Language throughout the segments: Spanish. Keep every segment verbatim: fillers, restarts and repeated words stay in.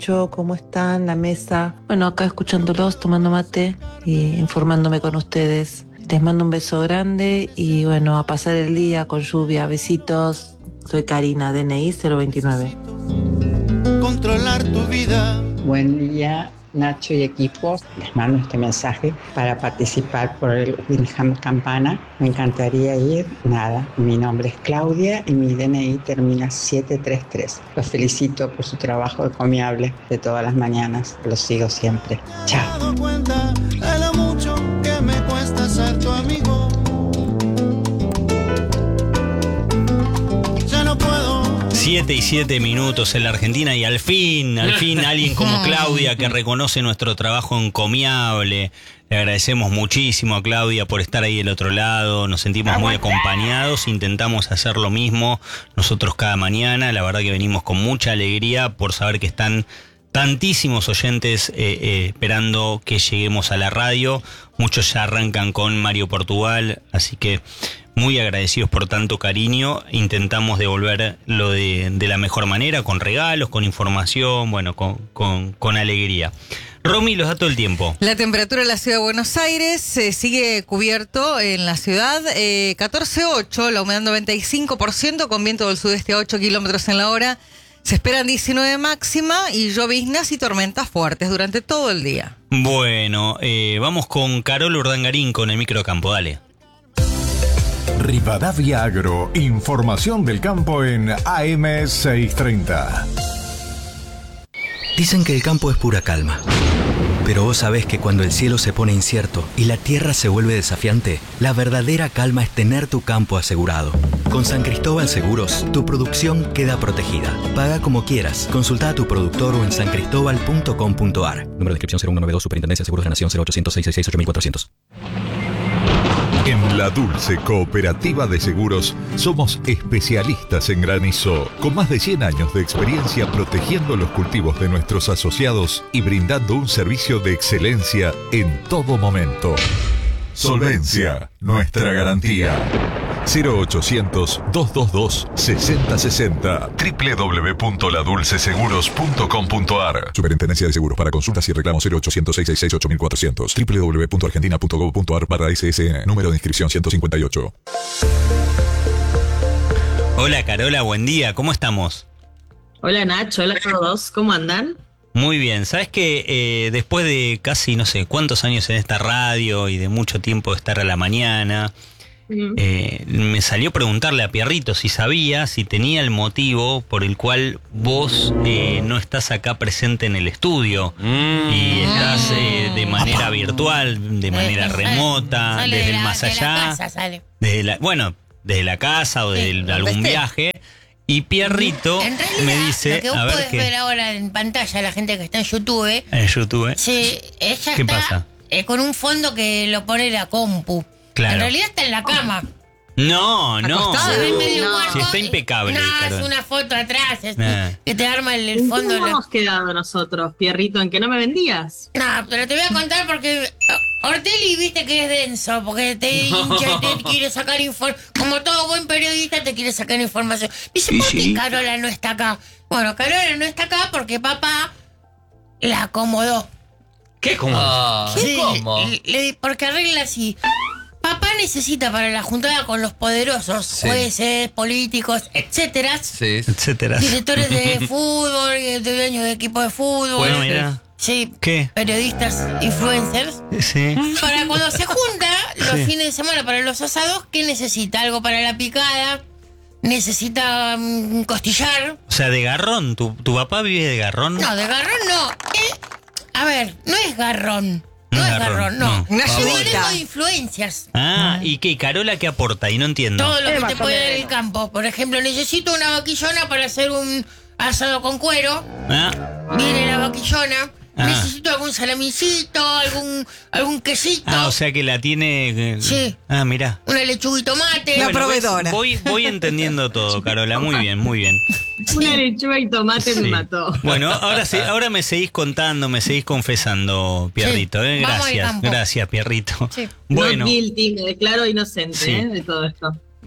¿Cómo están? La mesa. Bueno, acá escuchándolos, tomando mate y informándome con ustedes. Les mando un beso grande y bueno, a pasar el día con lluvia. Besitos. Soy Karina, D N I cero veintinueve. Controlar tu vida. Buen día, Nacho y equipo. Les mando este mensaje para participar por el Wilhelm Campana. Me encantaría ir. Nada, mi nombre es Claudia y mi D N I termina siete tres tres. Los felicito por su trabajo encomiable de todas las mañanas. Los sigo siempre. Chao. Cuenta de lo mucho que me cuesta ser tu amigo. Ya no puedo. Siete y siete minutos en la Argentina y al fin, al fin alguien como Claudia que reconoce nuestro trabajo encomiable. Le agradecemos muchísimo a Claudia por estar ahí del otro lado, nos sentimos muy acompañados, intentamos hacer lo mismo nosotros cada mañana, la verdad que venimos con mucha alegría por saber que están tantísimos oyentes eh, eh, esperando que lleguemos a la radio, muchos ya arrancan con Mario Portugal, así que muy agradecidos por tanto cariño, intentamos devolver lo de, de la mejor manera, con regalos, con información, bueno, con, con, con alegría. Romy, los da todo el tiempo. La temperatura en la ciudad de Buenos Aires eh, sigue cubierto en la ciudad, eh, catorce punto ocho, la humedad noventa y cinco por ciento, con viento del sudeste a ocho kilómetros en la hora. Se esperan diecinueve máxima y lloviznas y tormentas fuertes durante todo el día. Bueno, eh, vamos con Carol Urdangarín con el microcampo, dale. Rivadavia Agro, información del campo en A M seiscientos treinta. Dicen que el campo es pura calma, pero vos sabés que cuando el cielo se pone incierto y la tierra se vuelve desafiante, la verdadera calma es tener tu campo asegurado. Con San Cristóbal Seguros, tu producción queda protegida. Paga como quieras. Consulta a tu productor o en san cristóbal punto com punto a r. Número de inscripción cero uno nueve dos, Superintendencia de Seguros de la Nación, cero ochocientos, seiscientos sesenta y seis, ocho mil cuatrocientos. En La Dulce Cooperativa de Seguros somos especialistas en granizo, con más de cien años de experiencia protegiendo los cultivos de nuestros asociados y brindando un servicio de excelencia en todo momento. Solvencia, nuestra garantía. cero ochocientos, doscientos veintidós, sesenta sesenta. doble u doble u doble u punto la dulce seguros punto com punto a r. Superintendencia de Seguros. Para consultas y reclamos cero ochocientos, seiscientos sesenta y seis, ocho mil cuatrocientos. doble u doble u doble u punto argentina punto gov punto a r barra S S N. Número de inscripción ciento cincuenta y ocho. Hola Carola, buen día, ¿cómo estamos? Hola Nacho, hola a todos, ¿cómo andan? Muy bien, sabes que eh, después de casi no sé cuántos años en esta radio y de mucho tiempo de estar a la mañana, eh, me salió preguntarle a Pierrito si sabía, si tenía el motivo por el cual vos eh, no estás acá presente en el estudio mm. y estás eh, de manera virtual, de manera remota, sale desde de el la, más de allá, la casa, sale. Desde la, bueno, desde la casa o de Sí, algún esté. viaje. Y Pierrito En realidad, me dice, lo que vos a ver podés qué. ver ahora en pantalla, la gente que está en YouTube, En YouTube. sí, ella ¿Qué está pasa? eh, con un fondo que lo pone la compu. Claro. En realidad está en la cama. No, no. Acostada. Se ve medio No. muerto Si está y- impecable. No, Carol. es una foto atrás, es- Nah. que te arma el, el ¿En fondo. ¿Cómo la- hemos quedado nosotros, Pierrito, en que no me vendías? No, pero te voy a contar porque uh, Ortelli, viste que es denso, porque te hincha y te quiere sacar información. Como todo buen periodista, te quiere sacar información. Dice, ¿por qué Carola no está acá? Bueno, Carola no está acá porque papá la acomodó. ¿Qué como? Sí, ¿Cómo? le- porque arregla así. Papá necesita para la juntada con los poderosos, Sí. jueces, políticos, etcétera, Sí. Etcétera. directores de fútbol, dueños de equipos de fútbol. Bueno, mira. Sí, ¿Qué? periodistas, influencers. Sí. Para cuando se junta los Sí. fines de semana para los asados, ¿qué necesita? Algo para la picada, necesita um, costillar. O sea, de garrón. ¿Tu, tu papá vive de garrón? No, de garrón no. Eh, a ver, no es garrón. No, No es es garrón, garrón, no. no. Una Yo ayudita. tengo de influencias. Ah, ¿y qué? ¿Y Carola qué aporta? Y no entiendo. Todo lo Eh, que más te o puede dar menos. el campo. Por ejemplo, necesito una vaquillona para hacer un asado con cuero. Ah, Viene la vaquillona. Ah. Necesito algún salamicito, algún, algún quesito. ah, o sea que la tiene... eh, Sí. Ah, mirá. Una lechuga y tomate. La Bueno, proveedora. ves, Voy, voy entendiendo todo, Carola. Muy bien, muy bien. Una lechuga y tomate Sí. me mató. Bueno, ahora sí, ahora me seguís contando, me seguís confesando, Pierrito. ¿eh? Vamos al Gracias, campo. gracias, Pierrito. Sí. Bueno, Not guilty, me declaro inocente Sí. ¿eh? de todo esto.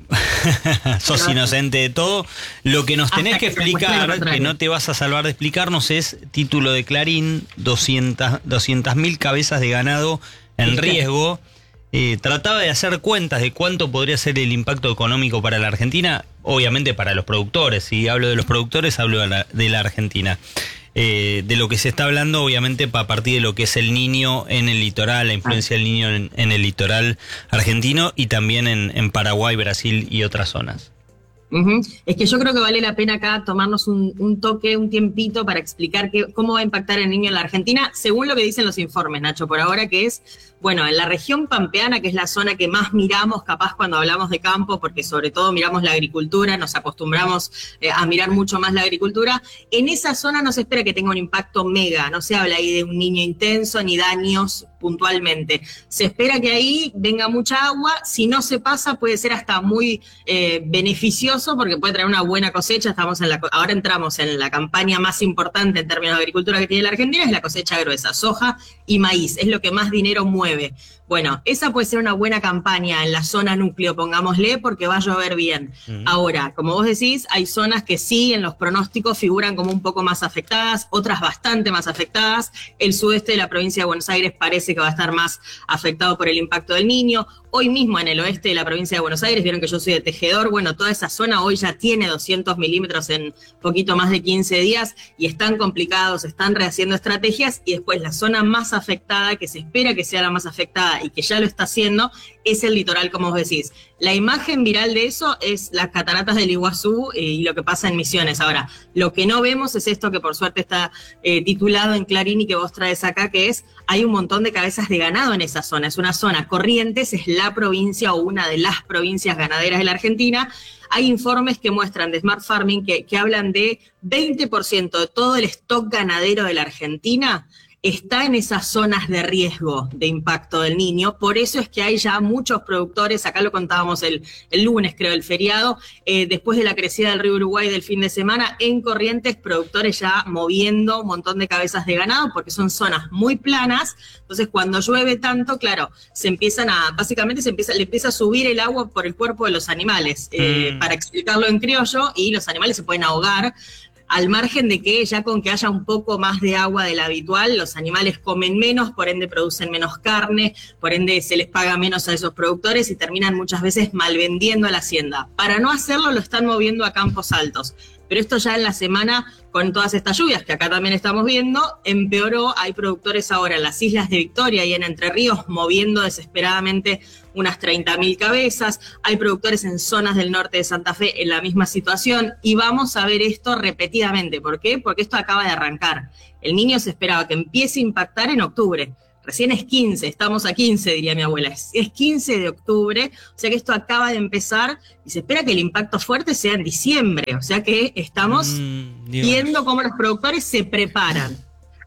sos inocente de todo. Lo que nos tenés Hasta que que se demuestre lo explicar, contrario. que no te vas a salvar de explicarnos, es título de Clarín, doscientas mil cabezas de ganado en riesgo. Eh, trataba de hacer cuentas de cuánto podría ser el impacto económico para la Argentina, obviamente para los productores. Si hablo de los productores, hablo de la, de la Argentina. Eh, de lo que se está hablando, obviamente, a partir de lo que es el Niño en el litoral, la influencia del Niño en, en el litoral argentino y también en, en Paraguay, Brasil y otras zonas. Ujú. Es que yo creo que vale la pena acá tomarnos un, un toque, un tiempito para explicar que, cómo va a impactar el niño en la Argentina, según lo que dicen los informes, Nacho, por ahora, que es, bueno, en la región pampeana, que es la zona que más miramos capaz cuando hablamos de campo, porque sobre todo miramos la agricultura, nos acostumbramos eh, a mirar mucho más la agricultura, en esa zona no se espera que tenga un impacto mega, no se habla ahí de un niño intenso ni daños puntualmente. Se espera que ahí venga mucha agua, si no se pasa puede ser hasta muy eh, beneficioso porque puede traer una buena cosecha. Estamos en la, ahora entramos en la campaña más importante en términos de agricultura que tiene la Argentina, es la cosecha gruesa, soja y maíz, es lo que más dinero mueve. Bueno, esa puede ser una buena campaña en la zona núcleo, pongámosle, porque va a llover bien. Uh-huh. Ahora, como vos decís, hay zonas que sí, en los pronósticos figuran como un poco más afectadas, otras bastante más afectadas. El sudeste de la provincia de Buenos Aires parece que va a estar más afectado por el impacto del Niño. Hoy mismo en el oeste de la provincia de Buenos Aires, vieron que yo soy de Tejedor, bueno, toda esa zona hoy ya tiene doscientos milímetros en poquito más de quince días y están complicados, están rehaciendo estrategias, y después la zona más afectada, que se espera que sea la más afectada y que ya lo está haciendo, es el litoral, como vos decís. La imagen viral de eso es las cataratas del Iguazú y lo que pasa en Misiones. Ahora, lo que no vemos es esto que por suerte está eh, titulado en Clarín y que vos traes acá, que es, hay un montón de cabezas de ganado en esa zona. Es una zona, Corrientes es la provincia o una de las provincias ganaderas de la Argentina. Hay informes que muestran de Smart Farming que, que hablan de veinte por ciento de todo el stock ganadero de la Argentina está en esas zonas de riesgo de impacto del Niño. Por eso es que hay ya muchos productores, acá lo contábamos el, el lunes, creo, el feriado, eh, después de la crecida del río Uruguay del fin de semana, en Corrientes, productores ya moviendo un montón de cabezas de ganado, porque son zonas muy planas. Entonces, cuando llueve tanto, claro, se empiezan a, básicamente se empieza, le empieza a subir el agua por el cuerpo de los animales, eh, mm. para explicarlo en criollo, y los animales se pueden ahogar. Al margen de que ya con que haya un poco más de agua de la habitual, los animales comen menos, por ende producen menos carne, por ende se les paga menos a esos productores y terminan muchas veces malvendiendo a la hacienda. Para no hacerlo lo están moviendo a campos altos. Pero esto ya en la semana, con todas estas lluvias que acá también estamos viendo, empeoró. Hay productores ahora en las islas de Victoria y en Entre Ríos moviendo desesperadamente unas treinta mil cabezas. Hay productores en zonas del norte de Santa Fe en la misma situación. Y vamos a ver esto repetidamente. ¿Por qué? Porque esto acaba de arrancar. El Niño se esperaba que empiece a impactar en octubre. Recién es quince, estamos a quince, diría mi abuela. Es, es quince de octubre, o sea que esto acaba de empezar y se espera que el impacto fuerte sea en diciembre. O sea que estamos mm, viendo cómo los productores se preparan.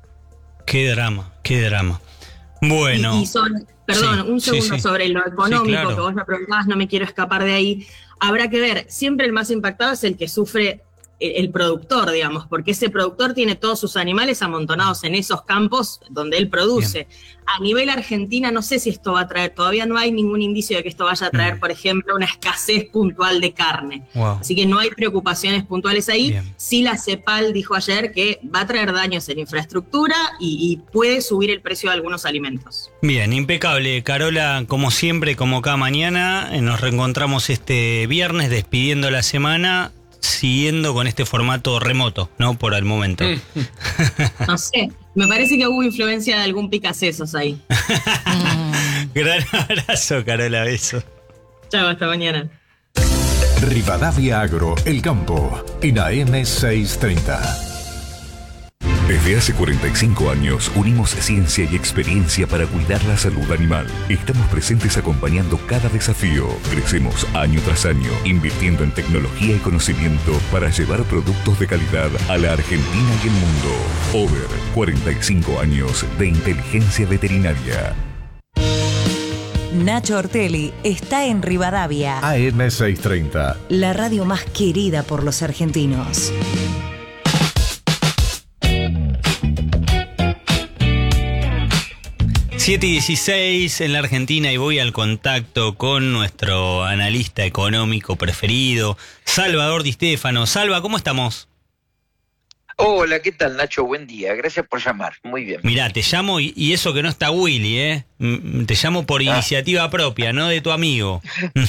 Qué drama, qué drama. Bueno. Y, y son, perdón, sí, un segundo sí, sí. sobre lo económico, sí, claro. que vos me preguntabas, no me quiero escapar de ahí. Habrá que ver, siempre el más impactado es el que sufre el productor, digamos, porque ese productor tiene todos sus animales amontonados en esos campos donde él produce. Bien. A nivel Argentina, no sé si esto va a traer, todavía no hay ningún indicio de que esto vaya a traer, mm. por ejemplo, una escasez puntual de carne. Wow. Así que no hay preocupaciones puntuales ahí. Bien. Sí, la CEPAL dijo ayer que va a traer daños en infraestructura y, y puede subir el precio de algunos alimentos. Bien, impecable. Carola, como siempre, como cada mañana, nos reencontramos este viernes despidiendo la semana, siguiendo con este formato remoto, ¿no? Por el momento. No sé, me parece que hubo influencia de algún picasesos ahí. Gran abrazo, Carola, beso. Chao, hasta mañana. Rivadavia Agro, El Campo, en A M seiscientos treinta. Desde hace cuarenta y cinco años unimos ciencia y experiencia para cuidar la salud animal. Estamos presentes acompañando cada desafío. Crecemos año tras año, invirtiendo en tecnología y conocimiento para llevar productos de calidad a la Argentina y el mundo. Over, cuarenta y cinco años de inteligencia veterinaria. Nacho Ortelli está en Rivadavia. A M seiscientos treinta. La radio más querida por los argentinos. siete y dieciséis en la Argentina y voy al contacto con nuestro analista económico preferido, Salvador Di Stefano. Salva, ¿cómo estamos? Hola, ¿qué tal, Nacho? Buen día, gracias por llamar, muy bien. Mirá, te llamo y, y eso que no está Willy, ¿eh? Te llamo por ah. iniciativa propia, no de tu amigo.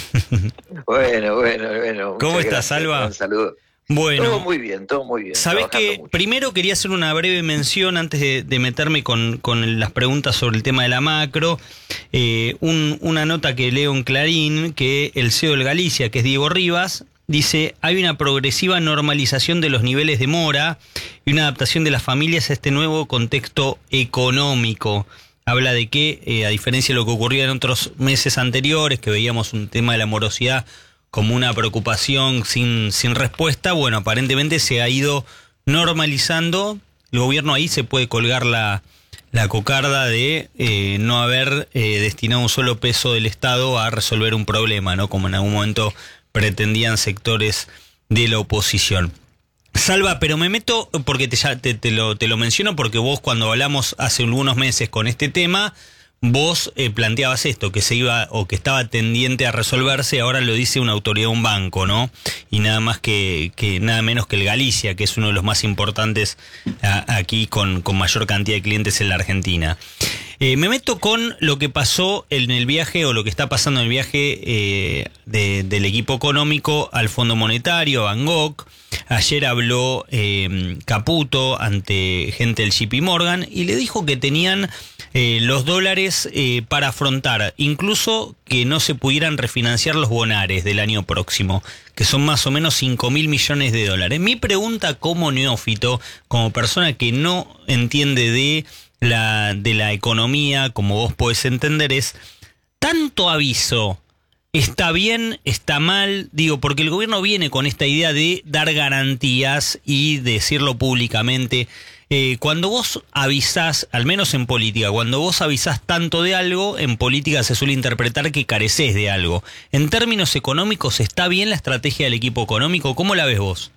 Bueno, bueno, bueno. ¿Cómo estás, Salva? Un saludo. Bueno, todo muy bien, todo muy bien. Sabés que mucho. Primero quería hacer una breve mención antes de, de meterme con, con las preguntas sobre el tema de la macro. Eh, un, una nota que leo en Clarín, que el C E O del Galicia, que es Diego Rivas, dice: hay una progresiva normalización de los niveles de mora y una adaptación de las familias a este nuevo contexto económico. Habla de que, eh, a diferencia de lo que ocurría en otros meses anteriores, que veíamos un tema de la morosidad como una preocupación sin, sin respuesta, bueno, aparentemente se ha ido normalizando. El gobierno ahí se puede colgar la, la cocarda de eh, no haber eh, destinado un solo peso del Estado a resolver un problema, ¿no? Como en algún momento pretendían sectores de la oposición. Salva, pero me meto porque te, ya te, te, lo, te lo menciono porque vos, cuando hablamos hace algunos meses con este tema, vos eh, planteabas esto, que se iba o que estaba tendiente a resolverse. Ahora lo dice una autoridad, un banco, ¿no? Y nada más que, que nada menos que el Galicia, que es uno de los más importantes a, aquí con, con mayor cantidad de clientes en la Argentina. Eh, me meto con lo que pasó en el viaje o lo que está pasando en el viaje eh, de, del equipo económico al Fondo Monetario, a Bangkok. Ayer habló eh, Caputo ante gente del J P Morgan y le dijo que tenían eh, los dólares eh, para afrontar, incluso que no se pudieran refinanciar los bonares del año próximo, que son más o menos cinco mil millones de dólares. Mi pregunta como neófito, como persona que no entiende de la, de la economía, como vos podés entender, es: ¿tanto aviso está bien, está mal? Digo, porque el gobierno viene con esta idea de dar garantías y decirlo públicamente. Eh, cuando vos avisás, al menos en política, cuando vos avisás tanto de algo, en política se suele interpretar que carecés de algo. En términos económicos, ¿está bien la estrategia del equipo económico? ¿Cómo la ves vos?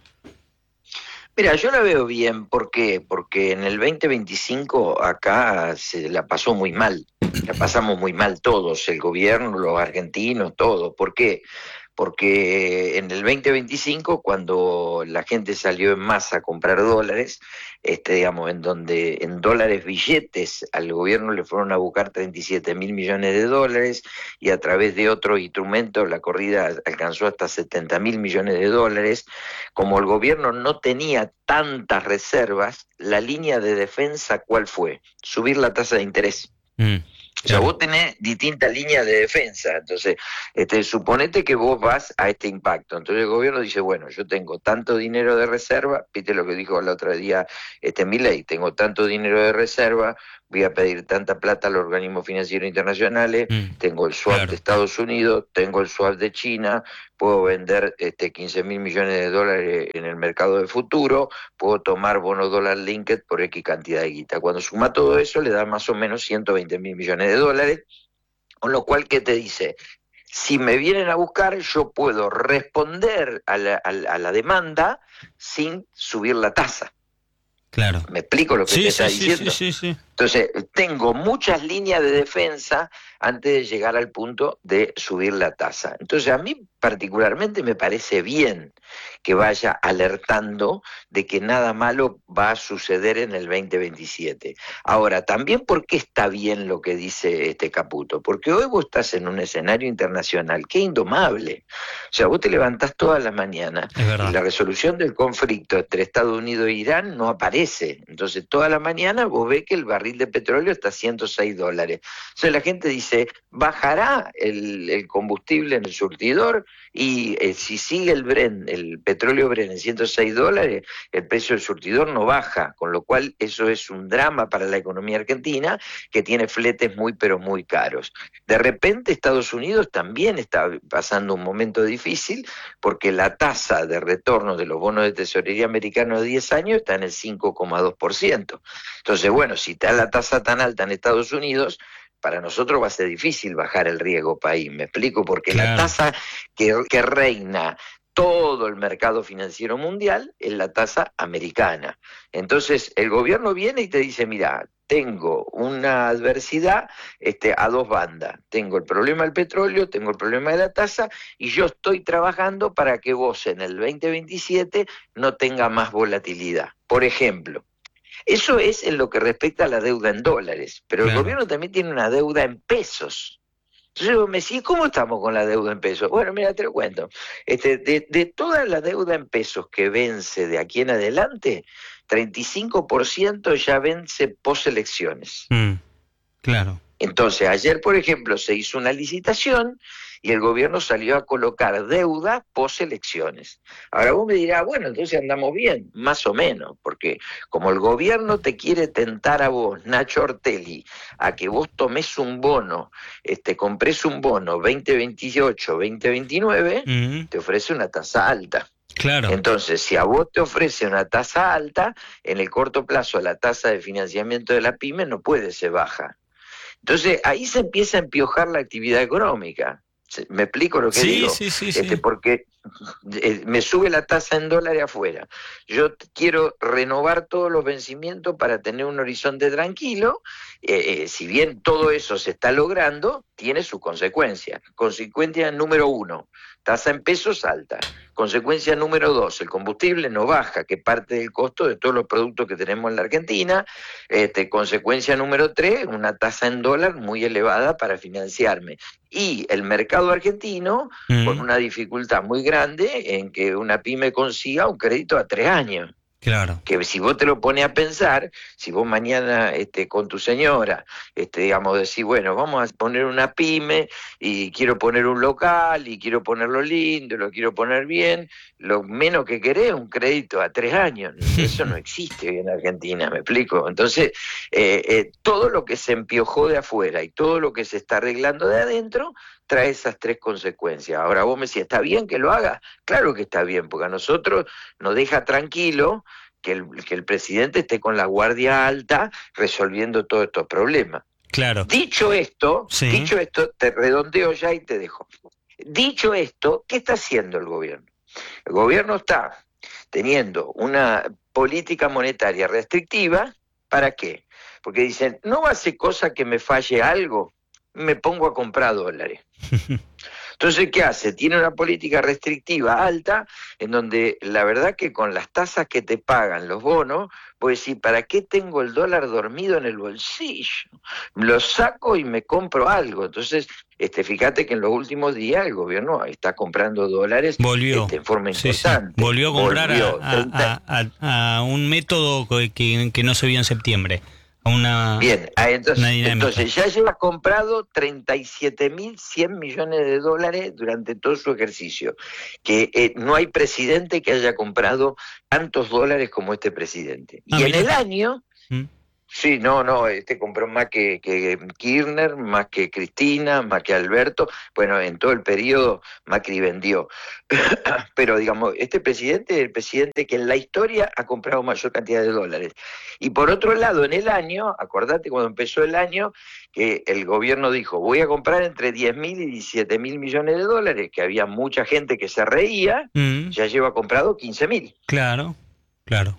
Mira, yo la veo bien. ¿Por qué? Porque en el veinte veinticinco acá se la pasó muy mal. La pasamos muy mal todos, el gobierno, los argentinos, todos. ¿Por qué? Porque en el veinte veinticinco, cuando la gente salió en masa a comprar dólares, este, digamos, en donde en dólares billetes al gobierno le fueron a buscar treinta y siete mil millones de dólares y a través de otros instrumentos la corrida alcanzó hasta setenta mil millones de dólares. Como el gobierno no tenía tantas reservas, la línea de defensa, ¿cuál fue? Subir la tasa de interés. Mm. O sea, vos tenés distintas líneas de defensa. Entonces, este, suponete que vos vas a este impacto. Entonces el gobierno dice: bueno, yo tengo tanto dinero de reserva, viste lo que dijo el otro día este Milei, tengo tanto dinero de reserva, voy a pedir tanta plata a los organismos financieros internacionales, mm, tengo el swap claro. de Estados Unidos, tengo el swap de China, puedo vender este quince mil millones de dólares en el mercado de futuro, puedo tomar bonos dólar linked por X cantidad de guita. Cuando suma todo eso le da más o menos ciento veinte mil millones de dólares, con lo cual, ¿qué te dice? Si me vienen a buscar, yo puedo responder a la, a la, a la demanda sin subir la tasa. Claro. ¿Me explico lo que sí, te está sí, diciendo? Sí, sí, sí. Entonces, tengo muchas líneas de defensa antes de llegar al punto de subir la tasa. Entonces, a mí particularmente me parece bien que vaya alertando de que nada malo va a suceder en el veinte veintisiete. Ahora, también, ¿por qué está bien lo que dice este Caputo? Porque hoy vos estás en un escenario internacional que es indomable. O sea, vos te levantás todas las mañanas y la resolución del conflicto entre Estados Unidos e Irán no aparece. Entonces, toda la mañana vos ves que el barril de petróleo está a ciento seis dólares. Entonces, la gente dice: ¿bajará el, el combustible en el surtidor? Y eh, si sigue el Brent, el petróleo Brent en ciento seis dólares, el precio del surtidor no baja, con lo cual eso es un drama para la economía argentina, que tiene fletes muy pero muy caros. De repente Estados Unidos también está pasando un momento difícil, porque la tasa de retorno de los bonos de tesorería americanos de diez años está en el cinco coma dos por ciento. Entonces, bueno, si está la tasa tan alta en Estados Unidos, para nosotros va a ser difícil bajar el riesgo país, ¿me explico? Porque claro, la tasa que, que reina todo el mercado financiero mundial es la tasa americana. Entonces el gobierno viene y te dice: mira, tengo una adversidad este, a dos bandas. Tengo el problema del petróleo, tengo el problema de la tasa, y yo estoy trabajando para que vos en el veinte veintisiete no tenga más volatilidad. Por ejemplo, eso es en lo que respecta a la deuda en dólares, pero claro, el gobierno también tiene una deuda en pesos. Entonces vos me decís, ¿cómo estamos con la deuda en pesos? Bueno, mira, te lo cuento. Este, de, de toda la deuda en pesos que vence de aquí en adelante, treinta y cinco por ciento ya vence poselecciones. Mm, claro. Entonces, ayer, por ejemplo, se hizo una licitación y el gobierno salió a colocar deuda poselecciones. Ahora vos me dirás, bueno, entonces andamos bien, más o menos, porque como el gobierno te quiere tentar a vos, Nacho Ortelli, a que vos tomes un bono, este, compres un bono veinte veintiocho, veinte veintinueve, mm. te ofrece una tasa alta. Claro. Entonces, si a vos te ofrece una tasa alta, en el corto plazo la tasa de financiamiento de la pyme no puede ser baja. Entonces, ahí se empieza a empiojar la actividad económica. ¿Me explico lo que sí, digo? Sí, sí, este, sí. Porque eh, me sube la tasa en dólares afuera. Yo quiero renovar todos los vencimientos para tener un horizonte tranquilo. Eh, eh, si bien todo eso se está logrando, tiene sus consecuencias. Consecuencia número uno, tasa en pesos alta. Consecuencia número dos, el combustible no baja, que parte del costo de todos los productos que tenemos en la Argentina. Este, consecuencia número tres, una tasa en dólar muy elevada para financiarme. Y el mercado argentino, mm. con una dificultad muy grande en que una pyme consiga un crédito a tres años. Claro. Que si vos te lo pones a pensar, si vos mañana este, con tu señora, este, digamos, decís, bueno, vamos a poner una pyme y quiero poner un local y quiero ponerlo lindo, lo quiero poner bien, lo menos que querés es un crédito a tres años. Eso no existe hoy en Argentina, ¿me explico? Entonces, eh, eh, todo lo que se empiojó de afuera y todo lo que se está arreglando de adentro trae esas tres consecuencias. Ahora vos me decís, ¿está bien que lo haga? Claro que está bien, porque a nosotros nos deja tranquilo que el, que el presidente esté con la guardia alta resolviendo todos estos problemas. Claro. Dicho esto, sí. dicho esto, te redondeo ya y te dejo. Dicho esto, ¿qué está haciendo el gobierno? El gobierno está teniendo una política monetaria restrictiva, ¿para qué? Porque dicen, no hace cosa que me falle algo, me pongo a comprar dólares. Entonces, ¿qué hace? Tiene una política restrictiva alta, en donde la verdad que con las tasas que te pagan los bonos, pues sí, ¿para qué tengo el dólar dormido en el bolsillo? Lo saco y me compro algo. Entonces, este, fíjate que en los últimos días el gobierno está comprando dólares Volvió. Este, en forma sí, importante. Sí. Volvió a comprar Volvió, a, a, a, a un método que, que no se vio en septiembre. Una, Bien, entonces, una entonces ya lleva comprado treinta y siete mil cien millones de dólares durante todo su ejercicio, que eh, no hay presidente que haya comprado tantos dólares como este presidente. Ah, y mira. en el año... ¿Mm? Sí, no, no, este compró más que, que Kirchner, más que Cristina, más que Alberto. Bueno, en todo el periodo Macri vendió. Pero digamos, este presidente es el presidente que en la historia ha comprado mayor cantidad de dólares. Y por otro lado, en el año, acordate cuando empezó el año, que el gobierno dijo, voy a comprar entre diez mil y diecisiete mil millones de dólares, que había mucha gente que se reía, mm. ya lleva comprado quince mil. Claro, claro.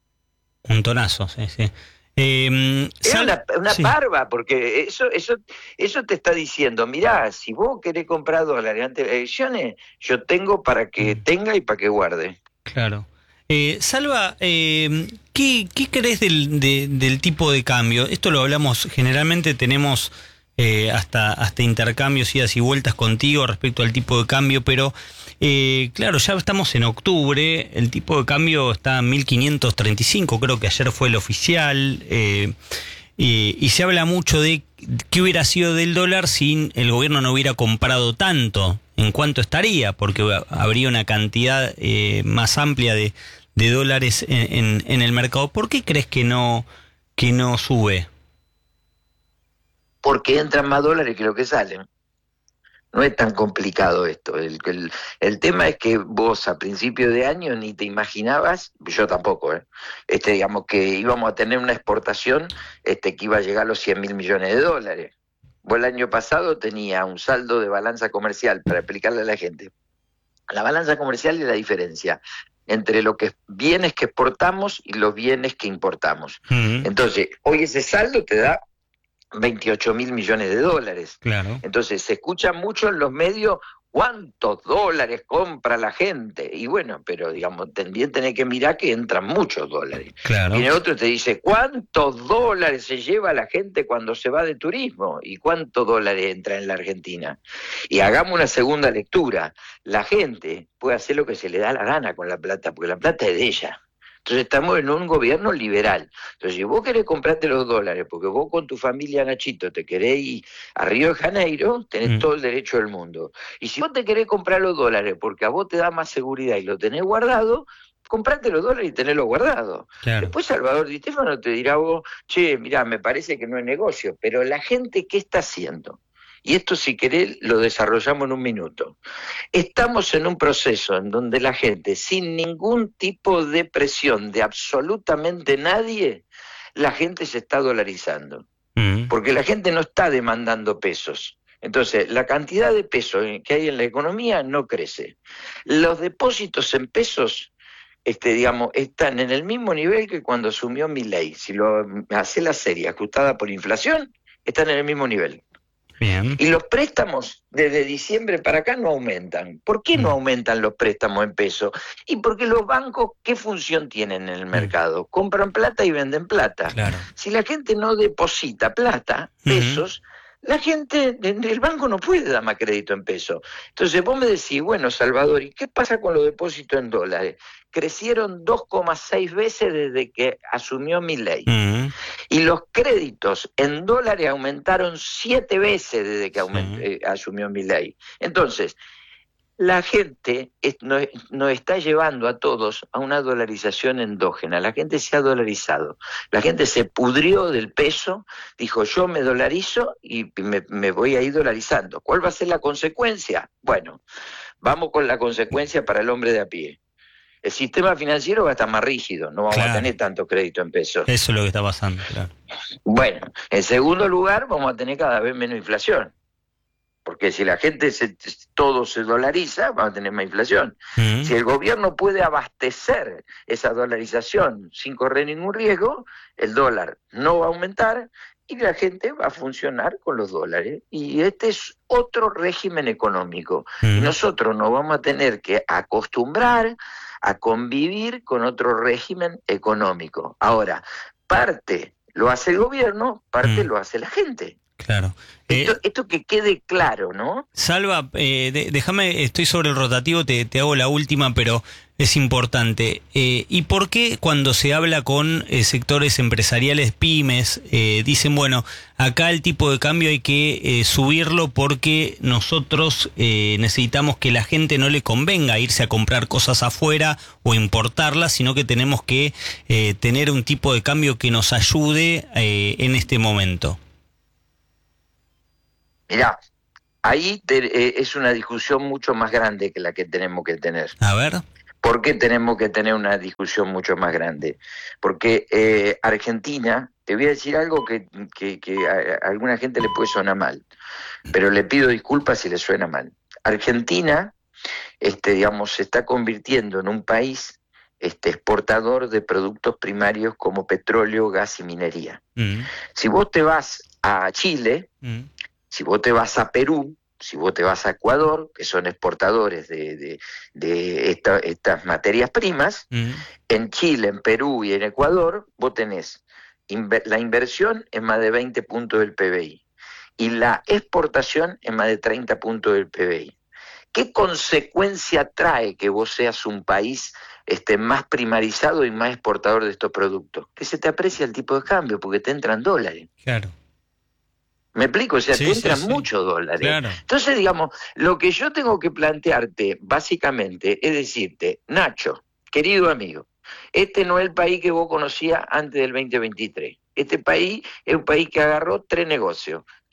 Un tonazo, sí, sí. Eh, es una, una sí. parva, porque eso, eso, eso te está diciendo, mirá, si vos querés comprar dólares antes de las elecciones, yo tengo para que tenga y para que guarde. Claro. Eh, Salva, eh, ¿qué, qué crees del, de, del tipo de cambio? Esto lo hablamos, generalmente tenemos eh, hasta, hasta intercambios, idas y vueltas contigo respecto al tipo de cambio, pero eh, claro, ya estamos en octubre, el tipo de cambio está en mil quinientos treinta y cinco, creo que ayer fue el oficial, eh, y, y se habla mucho de qué hubiera sido del dólar si el gobierno no hubiera comprado tanto, en cuánto estaría, porque habría una cantidad eh, más amplia de, de dólares en, en, en el mercado. ¿Por qué crees que no, que no sube? Porque entran más dólares que lo que salen. No es tan complicado esto. El, el, el tema es que vos a principio de año ni te imaginabas, yo tampoco, ¿eh? este, digamos que íbamos a tener una exportación este, que iba a llegar a los cien mil millones de dólares. Vos el año pasado tenía un saldo de balanza comercial, para explicarle a la gente. La balanza comercial es la diferencia entre los que, bienes que exportamos y los bienes que importamos. Mm. Entonces, hoy ese saldo te da veintiocho mil millones de dólares. Claro. Entonces, se escucha mucho en los medios cuántos dólares compra la gente. Y bueno, pero digamos, también tenés que mirar que entran muchos dólares. Claro. Viene otro y te dice, ¿cuántos dólares se lleva la gente cuando se va de turismo? ¿Y cuántos dólares entra en la Argentina? Y hagamos una segunda lectura. La gente puede hacer lo que se le da la gana con la plata, porque la plata es de ella. Entonces estamos en un gobierno liberal. Entonces, si vos querés comprarte los dólares, porque vos con tu familia, Nachito, te querés ir a Río de Janeiro, tenés mm. todo el derecho del mundo. Y si vos te querés comprar los dólares porque a vos te da más seguridad y lo tenés guardado, comprate los dólares y tenerlos guardados. Claro. Después Salvador Di Stéfano te dirá vos, che, mirá, me parece que no es negocio, pero la gente, ¿qué está haciendo? Y esto, si querés, lo desarrollamos en un minuto. Estamos en un proceso en donde la gente, sin ningún tipo de presión de absolutamente nadie, la gente se está dolarizando. Mm. Porque la gente no está demandando pesos. Entonces, la cantidad de pesos que hay en la economía no crece. Los depósitos en pesos, este, digamos, están en el mismo nivel que cuando asumió Milei. Si lo hace la serie ajustada por inflación, están en el mismo nivel. Bien. Y los préstamos desde diciembre para acá no aumentan. ¿Por qué no aumentan los préstamos en pesos? Y porque los bancos, ¿qué función tienen en el mercado? Compran plata y venden plata. Claro. Si la gente no deposita plata, pesos, uh-huh. la gente, el banco no puede dar más crédito en pesos. Entonces vos me decís, bueno, Salvador, ¿y qué pasa con los depósitos en dólares? Crecieron dos coma seis veces desde que asumió Milei. Uh-huh. Y los créditos en dólares aumentaron siete veces desde que aument- uh-huh. eh, asumió Milei. Entonces, la gente es, nos, nos está llevando a todos a una dolarización endógena. La gente se ha dolarizado. La gente se pudrió del peso, dijo, yo me dolarizo y me, me voy a ir dolarizando. ¿Cuál va a ser la consecuencia? Bueno, vamos con la consecuencia para el hombre de a pie. El sistema financiero va a estar más rígido, no vamos claro. a tener tanto crédito en pesos. Eso es lo que está pasando, claro. Bueno, en segundo lugar, vamos a tener cada vez menos inflación. Porque si la gente, se, todo se dolariza, vamos a tener más inflación. Uh-huh. Si el gobierno puede abastecer esa dolarización sin correr ningún riesgo, el dólar no va a aumentar y la gente va a funcionar con los dólares. Y este es otro régimen económico. Uh-huh. Y nosotros nos vamos a tener que acostumbrar a convivir con otro régimen económico. Ahora, parte lo hace el gobierno, parte uh-huh. lo hace la gente. Claro. Esto, eh, esto que quede claro, ¿no? Salva, eh, de, déjame, estoy sobre el rotativo, te, te hago la última, pero es importante. Eh, ¿Y por qué cuando se habla con eh, sectores empresariales, pymes, eh, dicen, bueno, acá el tipo de cambio hay que eh, subirlo porque nosotros eh, necesitamos que la gente no le convenga irse a comprar cosas afuera o importarlas, sino que tenemos que eh, tener un tipo de cambio que nos ayude eh, en este momento? Mirá, ahí te, eh, es una discusión mucho más grande que la que tenemos que tener. A ver. ¿Por qué tenemos que tener una discusión mucho más grande? Porque eh, Argentina, te voy a decir algo que, que, que a, a alguna gente le puede sonar mal, pero le pido disculpas si le suena mal. Argentina, este, digamos, se está convirtiendo en un país este, exportador de productos primarios como petróleo, gas y minería. Mm. Si vos te vas a Chile... Mm. Si vos te vas a Perú, si vos te vas a Ecuador, que son exportadores de, de, de esta, estas materias primas, mm. en Chile, en Perú y en Ecuador, vos tenés inver- la inversión en más de veinte puntos del P B I y la exportación en más de treinta puntos del P B I. ¿Qué consecuencia trae que vos seas un país este, más primarizado y más exportador de estos productos? Que se te aprecia el tipo de cambio porque te entran dólares. Claro. ¿Me explico? O sea, sí, te entran sí, sí. muchos dólares. Claro. Entonces, digamos, lo que yo tengo que plantearte, básicamente, es decirte, Nacho, querido amigo, este no es el país que vos conocías antes del veinte veintitrés. Este país es un país que agarró tres negocios,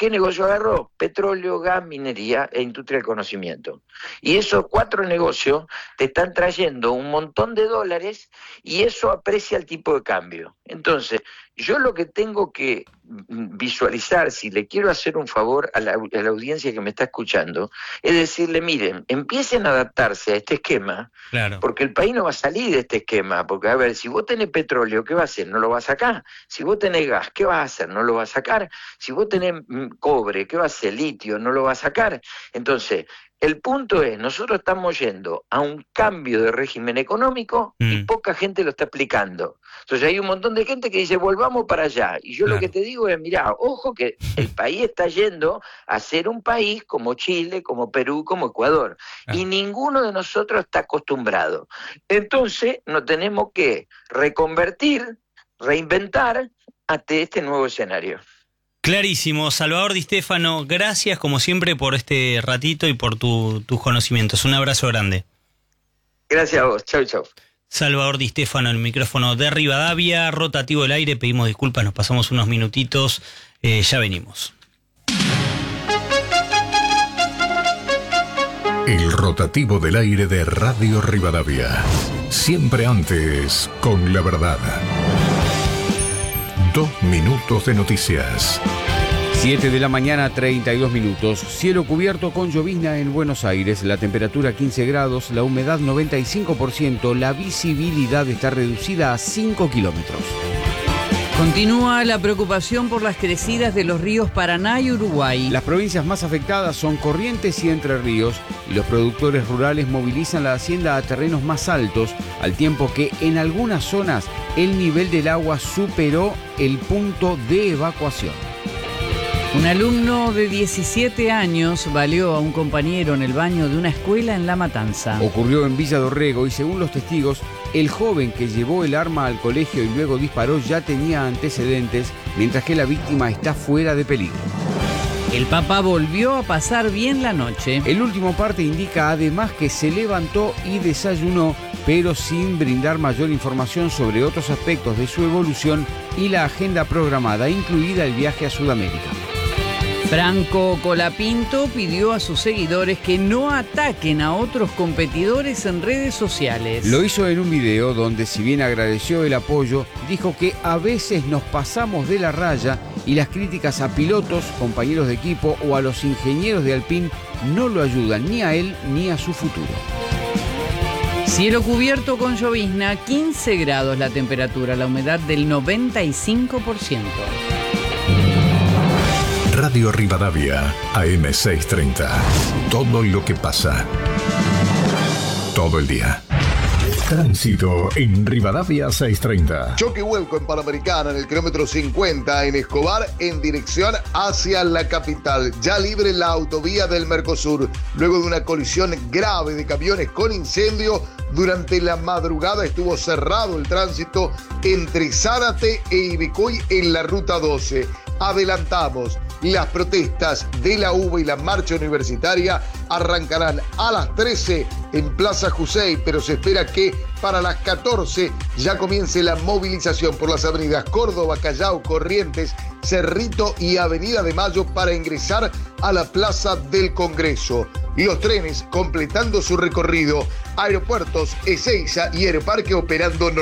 ¿qué negocio agarró? Petróleo, gas, minería e industria del conocimiento. Y esos cuatro negocios te están trayendo un montón de dólares y eso aprecia el tipo de cambio. Entonces, yo lo que tengo que visualizar, si le quiero hacer un favor a la, a la audiencia que me está escuchando, es decirle, miren, empiecen a adaptarse a este esquema, claro. porque el país no va a salir de este esquema, porque a ver, si vos tenés petróleo, ¿qué va a hacer? No lo va a sacar. Si vos tenés gas, ¿qué va a hacer? No lo va a sacar. Si vos tenés mm, cobre, ¿qué va a hacer? Litio, no lo va a sacar. Entonces, el punto es, nosotros estamos yendo a un cambio de régimen económico mm. y poca gente lo está explicando. Entonces hay un montón de gente que dice, volvamos para allá. Y yo claro. lo que te digo es, mirá, ojo que el país está yendo a ser un país como Chile, como Perú, como Ecuador. Claro. Y ninguno de nosotros está acostumbrado. Entonces nos tenemos que reconvertir, reinventar ante este nuevo escenario. Clarísimo. Salvador Di Stefano, gracias como siempre por este ratito y por tu, tus conocimientos. Un abrazo grande. Gracias a vos. Chau, chau. Salvador Di Stefano, el micrófono de Rivadavia, rotativo del aire. Pedimos disculpas, nos pasamos unos minutitos. Eh, ya venimos. El rotativo del aire de Radio Rivadavia. Siempre antes, con la verdad. Dos minutos de noticias. siete de la mañana, treinta y dos minutos. Cielo cubierto con llovizna en Buenos Aires. La temperatura quince grados, la humedad noventa y cinco por ciento. La visibilidad está reducida a cinco kilómetros. Continúa la preocupación por las crecidas de los ríos Paraná y Uruguay. Las provincias más afectadas son Corrientes y Entre Ríos, y los productores rurales movilizan la hacienda a terrenos más altos, al tiempo que en algunas zonas el nivel del agua superó el punto de evacuación. Un alumno de diecisiete años baleó a un compañero en el baño de una escuela en La Matanza. Ocurrió en Villa Dorrego y según los testigos, el joven que llevó el arma al colegio y luego disparó ya tenía antecedentes, mientras que la víctima está fuera de peligro. El Papa volvió a pasar bien la noche. El último parte indica además que se levantó y desayunó, pero sin brindar mayor información sobre otros aspectos de su evolución y la agenda programada, incluida el viaje a Sudamérica. Franco Colapinto pidió a sus seguidores que no ataquen a otros competidores en redes sociales. Lo hizo en un video donde, si bien agradeció el apoyo, dijo que a veces nos pasamos de la raya y las críticas a pilotos, compañeros de equipo o a los ingenieros de Alpine no lo ayudan ni a él ni a su futuro. Cielo cubierto con llovizna, quince grados la temperatura, la humedad del noventa y cinco por ciento. Radio Rivadavia, A M seiscientos treinta. Todo lo que pasa. Todo el día. Tránsito en Rivadavia seiscientos treinta. Choque hueco en Panamericana en el kilómetro cincuenta en Escobar en dirección hacia la capital. Ya libre la autovía del Mercosur. Luego de una colisión grave de camiones con incendio, durante la madrugada estuvo cerrado el tránsito entre Zárate e Ibicoy en la ruta doce. Adelantamos, las protestas de la U B A y la marcha universitaria arrancarán a las trece en Plaza Jusey, pero se espera que para las catorce ya comience la movilización por las avenidas Córdoba, Callao, Corrientes, Cerrito y Avenida de Mayo para ingresar a la Plaza del Congreso. Los trenes completando su recorrido, aeropuertos, Ezeiza y Aeroparque operando